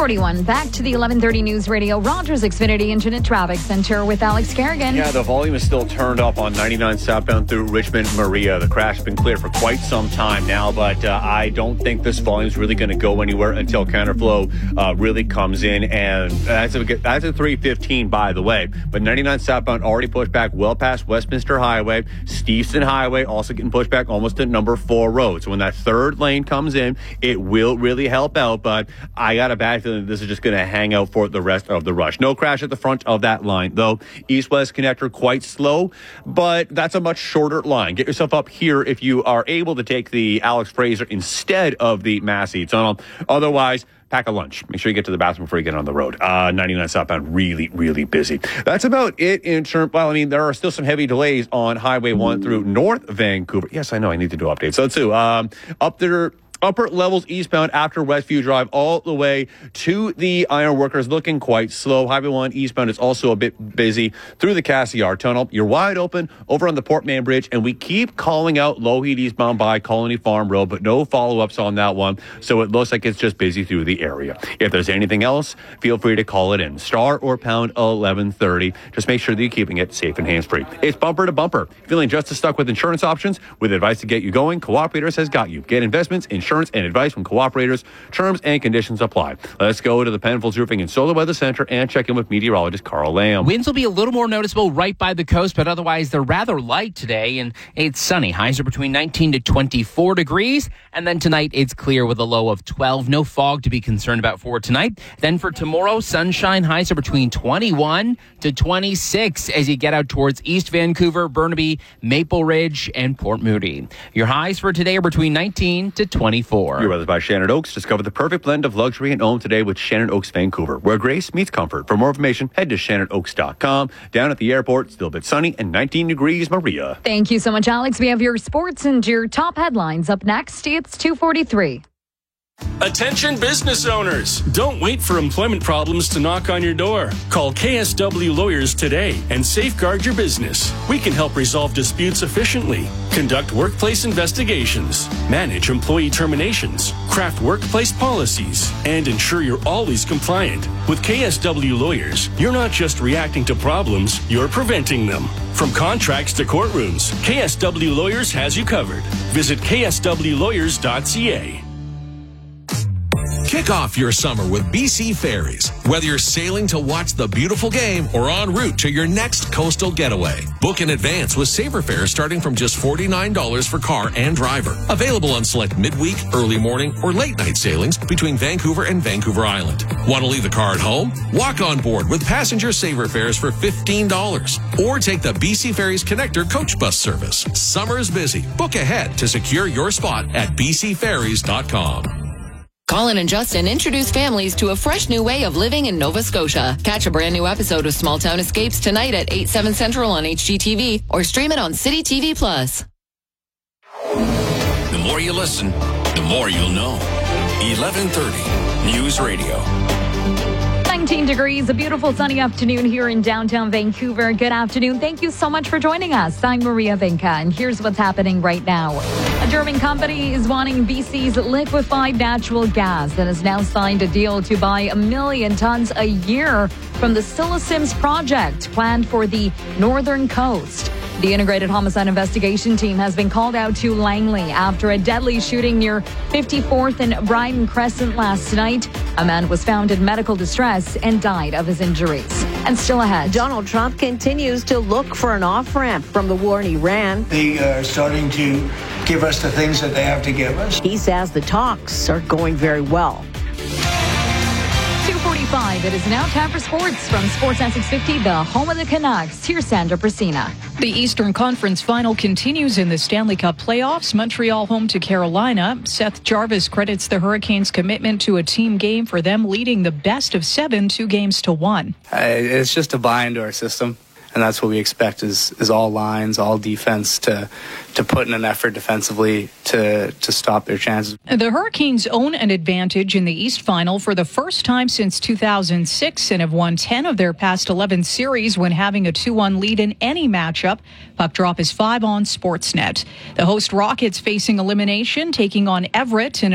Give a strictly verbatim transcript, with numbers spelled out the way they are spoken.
forty-one, back to the eleven thirty News Radio Rogers Xfinity Infinite Traffic Center with Alex Kerrigan. Yeah, the volume is still turned up on ninety-nine southbound through Richmond, Maria. The crash has been clear for quite some time now, but uh, I don't think this volume is really going to go anywhere until counterflow uh, really comes in, and that's a, that's a three fifteen, by the way. But ninety-nine southbound already pushed back well past Westminster Highway. Steveston Highway also getting pushed back almost to number four road. So when that third lane comes in, it will really help out, but I got a bad feeling this is just going to hang out for the rest of the rush. No crash at the front of that line, though. East-west connector quite slow, but that's a much shorter line. Get yourself up here if you are able to take the Alex Fraser instead of the Massey Tunnel. Otherwise, pack a lunch. Make sure you get to the bathroom before you get on the road. Uh, ninety-nine southbound, really, really busy. That's about it in terms. Well, I mean, there are still some heavy delays on Highway one through North Vancouver. Yes, I know I need to do updates. So, too. Um, up there. Upper levels eastbound after Westview Drive all the way to the Ironworkers, looking quite slow. Highway one eastbound is also a bit busy through the Cassiar Tunnel. You're wide open over on the Port Mann Bridge, and we keep calling out Lougheed eastbound by Colony Farm Road, but no follow-ups on that one, so it looks like it's just busy through the area. If there's anything else, feel free to call it in. Star or pound eleven thirty. Just make sure that you're keeping it safe and hands-free. It's bumper to bumper. Feeling just as stuck with insurance options? With advice to get you going, Cooperators has got you. Get investments, insurance, and advice from Cooperators. Terms and conditions apply. Let's go to the Penfolds Roofing and Solar Weather Center and check in with meteorologist Carl Lamb. Winds will be a little more noticeable right by the coast, but otherwise they're rather light today, and it's sunny. Highs are between nineteen to twenty-four degrees, and then tonight it's clear with a low of twelve. No fog to be concerned about for tonight. Then for tomorrow, sunshine. Highs are between twenty-one to twenty-six as you get out towards East Vancouver, Burnaby, Maple Ridge, and Port Moody. Your highs for today are between nineteen to twenty-four. Your weather's by Shannon Oaks. Discover the perfect blend of luxury and home today with Shannon Oaks Vancouver, where grace meets comfort. For more information, head to shannon oaks dot com. Down at the airport, still a bit sunny and nineteen degrees, Maria. Thank you so much, Alex. We have your sports and your top headlines up next. It's two forty-three. Attention business owners. Don't wait for employment problems to knock on your door. Call K S W Lawyers today and safeguard your business. We can help resolve disputes efficiently, conduct workplace investigations, manage employee terminations, craft workplace policies, and ensure you're always compliant. With K S W Lawyers, you're not just reacting to problems, you're preventing them. From contracts to courtrooms, K S W Lawyers has you covered. Visit k s w lawyers dot c a. Kick off your summer with B C Ferries. Whether you're sailing to watch the beautiful game or en route to your next coastal getaway, book in advance with Saver fares starting from just forty-nine dollars for car and driver. Available on select midweek, early morning, or late night sailings between Vancouver and Vancouver Island. Want to leave the car at home? Walk on board with passenger Saver fares for fifteen dollars. Or take the B C Ferries Connector coach bus service. Summer's busy. Book ahead to secure your spot at b c ferries dot com. Colin and Justin introduce families to a fresh new way of living in Nova Scotia. Catch a brand new episode of Small Town Escapes tonight at eight, seven Central on H G T V or stream it on City T V Plus. The more you listen, the more you'll know. eleven thirty News Radio. nineteen degrees, a beautiful sunny afternoon here in downtown Vancouver. Good afternoon. Thank you so much for joining us. I'm Maria Vinca, and here's what's happening right now. A German company is wanting B C's liquefied natural gas and has now signed a deal to buy a million tons a year from the Scylla Sims project planned for the northern coast. The Integrated Homicide Investigation Team has been called out to Langley after a deadly shooting near fifty-fourth and Bryden Crescent last night. A man was found in medical distress and died of his injuries. And still ahead, Donald Trump continues to look for an off-ramp from the war in Iran. They are starting to give us the things that they have to give us. He says the talks are going very well. two forty-five. It is now time for sports from Sportsnet six fifty, the home of the Canucks. Here's Sandra Prasina. The Eastern Conference Final continues in the Stanley Cup playoffs. Montreal home to Carolina. Seth Jarvis credits the Hurricanes' commitment to a team game for them leading the best of seven, two games to one. Uh, it's just a buy into our system. And that's what we expect is, is all lines, all defense to to put in an effort defensively to, to stop their chances. The Hurricanes own an advantage in the East Final for the first time since two thousand six and have won ten of their past eleven series when having a two one lead in any matchup. Puck drop is five on Sportsnet. The host Rockets facing elimination, taking on Everett in